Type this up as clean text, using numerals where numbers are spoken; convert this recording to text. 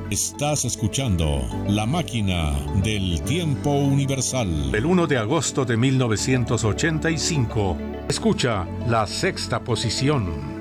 Estás escuchando La Máquina del Tiempo Universal. El 1 de agosto de 1985. Escucha La Sexta Posición.